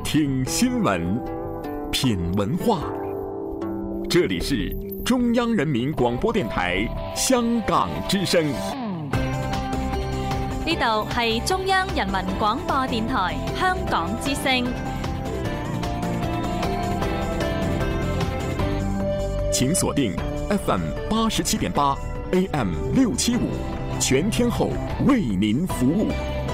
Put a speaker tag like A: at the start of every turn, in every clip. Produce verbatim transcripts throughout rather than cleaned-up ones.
A: 聽新聞，品文化。這裡是中央人民廣播電台香港之聲。
B: 呢度係中央人民廣播電台香港之聲。
A: 請鎖定 F M 八十七點八 A M 六七五，全天候為您服務。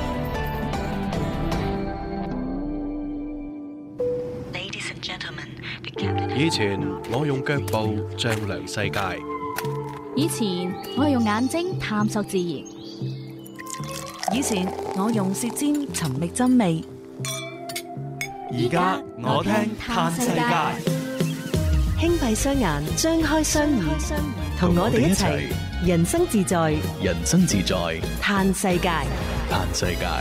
C: 以前我用腳步丈量世界，
D: 以前我用眼睛探索自然，
E: 以前我用舌尖尋覓真味，
F: 而家我聽嘆世界。
G: 輕閉雙眼，張開雙耳，同我哋一齊人生自在，
C: 人生自在
G: 嘆世界，
C: 嘆世界。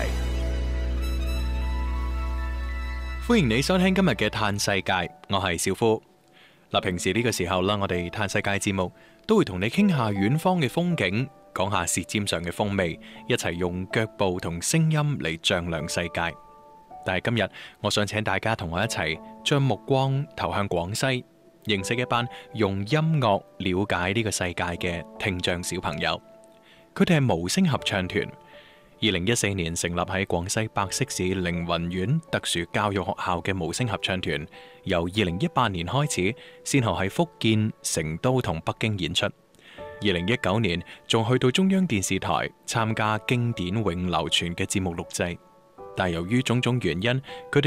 C: 歡迎你收聽今日嘅嘆世界，我係小夫。嗱，平時呢個時候啦，我哋嘆世界節目都會同你傾下遠方嘅風景，講下舌尖上嘅風味，一齊用腳步同聲音嚟丈量世界。但係今日，我想請大家同我一齊將目光投向廣西，認識一班用音樂了解呢個世界嘅聽障小朋友。佢哋係無聲合唱團，二零一四年成立喺廣西百色市凌雲縣特殊教育學校嘅無聲合唱團，由二零一八年開始，先後喺福建、成都同北京演出。二零一九年仲去到中央電視台參加經典永流傳嘅節目錄製，但由於種種原因，佢哋